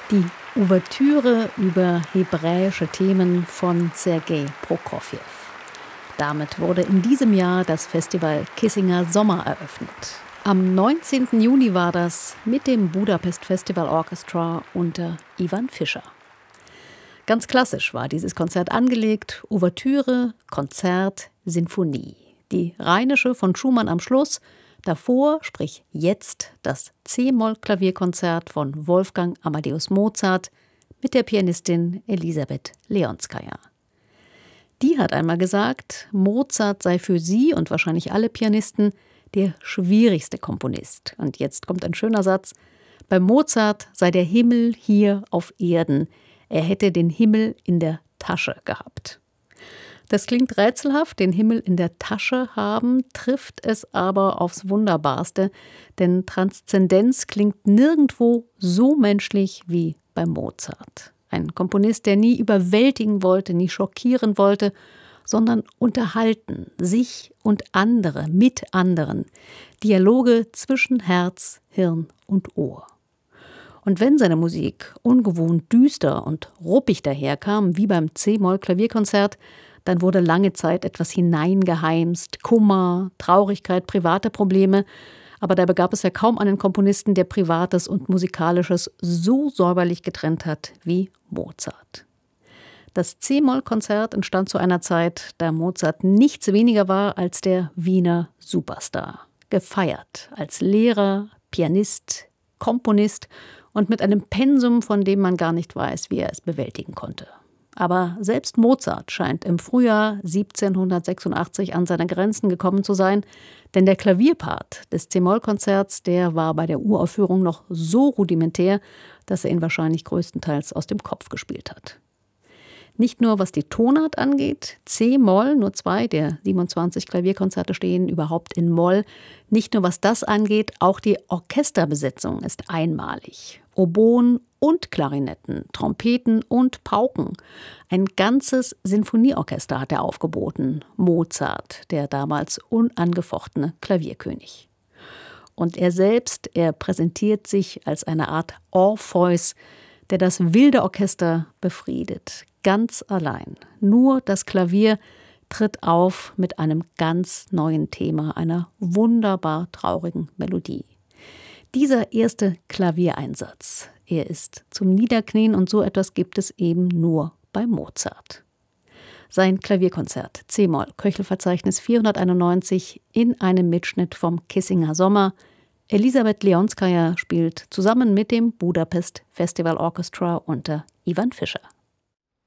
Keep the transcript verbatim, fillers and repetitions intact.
Die Ouvertüre über hebräische Themen von Sergei Prokofjew. Damit wurde in diesem Jahr das Festival Kissinger Sommer eröffnet. Am neunzehnten Juni war das mit dem Budapest Festival Orchestra unter Ivan Fischer. Ganz klassisch war dieses Konzert angelegt: Ouvertüre, Konzert, Sinfonie. Die Rheinische von Schumann am Schluss, davor, sprich jetzt, das C-Moll-Klavierkonzert von Wolfgang Amadeus Mozart mit der Pianistin Elisabeth Leonskaya. Die hat einmal gesagt, Mozart sei für sie und wahrscheinlich alle Pianisten der schwierigste Komponist. Und jetzt kommt ein schöner Satz: Bei Mozart sei der Himmel hier auf Erden. Er hätte den Himmel in der Tasche gehabt. Das klingt rätselhaft, den Himmel in der Tasche haben, trifft es aber aufs Wunderbarste, denn Transzendenz klingt nirgendwo so menschlich wie bei Mozart. Ein Komponist, der nie überwältigen wollte, nie schockieren wollte, sondern unterhalten, sich und andere, mit anderen. Dialoge zwischen Herz, Hirn und Ohr. Und wenn seine Musik ungewohnt düster und ruppig daherkam, wie beim C-Moll-Klavierkonzert, dann wurde lange Zeit etwas hineingeheimst, Kummer, Traurigkeit, private Probleme. Aber dabei gab es ja kaum einen Komponisten, der Privates und Musikalisches so säuberlich getrennt hat wie Mozart. Das C-Moll-Konzert entstand zu einer Zeit, da Mozart nichts weniger war als der Wiener Superstar. Gefeiert als Lehrer, Pianist, Komponist und mit einem Pensum, von dem man gar nicht weiß, wie er es bewältigen konnte. Aber selbst Mozart scheint im Frühjahr siebzehnhundertsechsundachtzig an seine Grenzen gekommen zu sein, denn der Klavierpart des C-Moll-Konzerts, der war bei der Uraufführung noch so rudimentär, dass er ihn wahrscheinlich größtenteils aus dem Kopf gespielt hat. Nicht nur was die Tonart angeht, C-Moll, nur zwei der siebenundzwanzig Klavierkonzerte stehen überhaupt in Moll. Nicht nur was das angeht, auch die Orchesterbesetzung ist einmalig. Oboen und Klarinetten, Trompeten und Pauken. Ein ganzes Sinfonieorchester hat er aufgeboten. Mozart, der damals unangefochtene Klavierkönig. Und er selbst, er präsentiert sich als eine Art Orpheus, der das wilde Orchester befriedet. Ganz allein. Nur das Klavier tritt auf mit einem ganz neuen Thema, einer wunderbar traurigen Melodie. Dieser erste Klaviereinsatz, er ist zum Niederknien, und so etwas gibt es eben nur bei Mozart. Sein Klavierkonzert C-Moll, Köchelverzeichnis vierhunderteinundneunzig, in einem Mitschnitt vom Kissinger Sommer. Elisabeth Leonskaya spielt zusammen mit dem Budapest Festival Orchestra unter Ivan Fischer.